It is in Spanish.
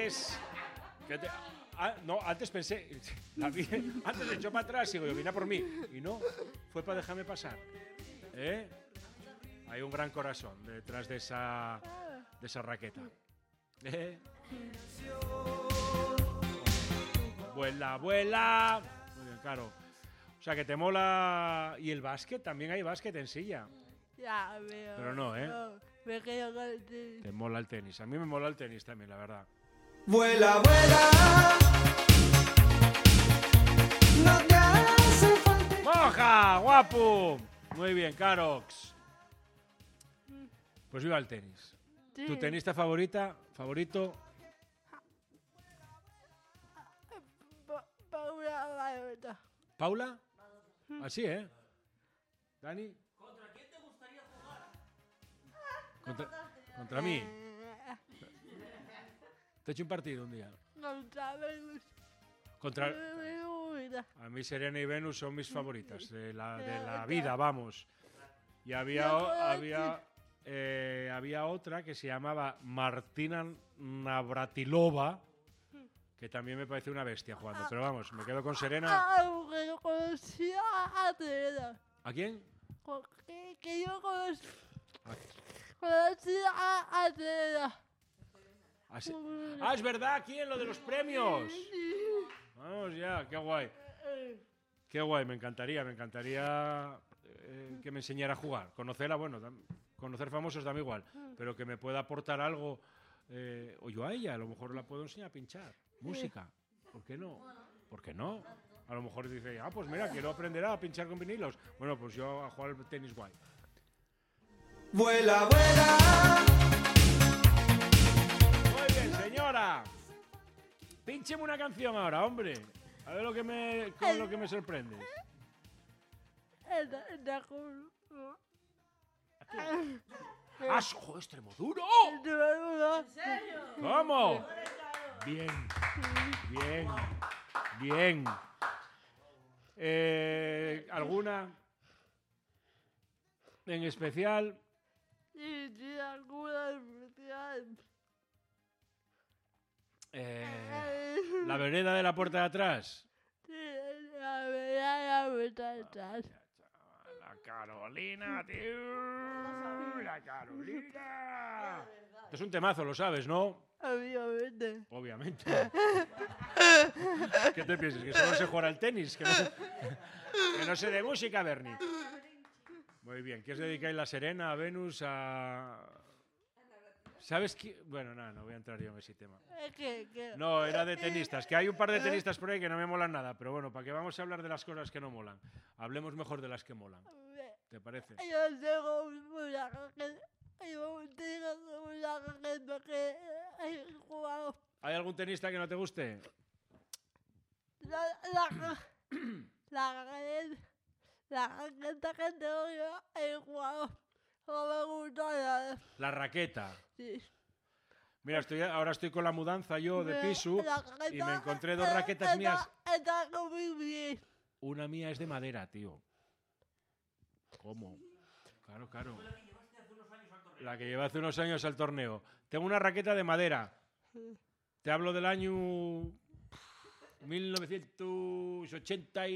antes... no, antes pensé... antes echó para atrás y digo, vine a por mí. Y no, fue para dejarme pasar. Hay un gran corazón detrás de esa raqueta. Vuela, vuela. Muy bien, claro. O sea, que te mola... ¿Y el básquet? También hay básquet en silla. Ya, Pero no, ¿eh? No, me quedo con el tenis. Te mola el tenis. A mí me mola el tenis también, la verdad. Vuela, vuela. No te hace falta. ¡Moja! ¡Guapo! Muy bien, Carox. Pues viva el tenis. Sí. ¿Tu tenista favorito? Paula Mayorta. ¿Paula? Así, ¿eh? ¿Dani? ¿Contra quién te gustaría jugar? Contra mí. Te he hecho un partido un día. Contra Venus. Contra... Venus. A mí Serena y Venus son mis favoritas de la vida, vamos. Y había otra que se llamaba Martina Navratilova, que también me parece una bestia jugando. Pero vamos, me quedo con Serena. Que conocí a Serena. ¿A quién? Que yo conocí a Serena. Es verdad, ¿quién? Lo de los premios. Vamos ya, qué guay. Qué guay, me encantaría que me enseñara a jugar. Conocerla, bueno, conocer famosos da igual, pero que me pueda aportar algo, o yo a ella, a lo mejor la puedo enseñar a pinchar. Música, ¿por qué no? ¿Por qué no? A lo mejor dice, pues mira, quiero aprender a pinchar con vinilos. Bueno, pues yo a jugar al tenis guay. Vuela, vuela. Muy bien, señora. Píncheme una canción ahora, hombre. A ver con lo que me sorprende. ¡Asco, Extremoduro! ¿En serio? ¿Cómo? Bien, bien, bien. ¿Alguna en especial? Sí, alguna especial. ¿La vereda de la puerta de atrás? Sí, la verdad. La Carolina, tío. La Carolina. Esto es un temazo, lo sabes, ¿no? Obviamente. ¿Qué te piensas? ¿Que solo sé jugar al tenis? ¿Que no sé de música, Bernie? Muy bien. ¿Qué os dedicáis? La Serena, a Venus, a... ¿Sabes qué? Bueno, no voy a entrar yo en ese tema. No, era de tenistas. Que hay un par de tenistas por ahí que no me molan nada. Pero bueno, ¿para qué vamos a hablar de las cosas que no molan? Hablemos mejor de las que molan. ¿Te parece? Yo tengo mucha gente que he jugado. ¿Hay algún tenista que no te guste? La raqueta que tengo yo he jugado. No me gusta nada. La raqueta. Sí. Mira, ahora estoy con la mudanza yo de piso y me encontré dos raquetas mías. Está muy bien. Una mía es de madera, tío. ¿Cómo? Claro. La que llevé hace unos años al torneo. Tengo una raqueta de madera. Te hablo del año 1980.